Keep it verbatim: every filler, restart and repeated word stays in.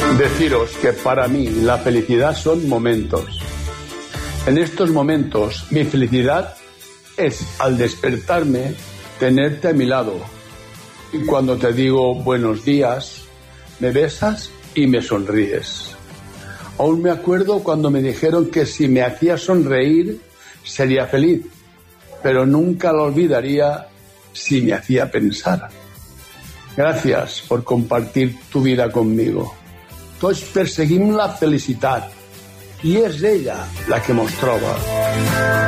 Deciros que para mí la felicidad son momentos. En estos momentos mi felicidad es al despertarme tenerte a mi lado. Y cuando te digo buenos días, me besas y me sonríes. Aún me acuerdo cuando me dijeron que si me hacía sonreír sería feliz, pero nunca lo olvidaría si me hacía pensar. Gracias por compartir tu vida conmigo. Tots perseguim la felicitat i és ella la que mos troba.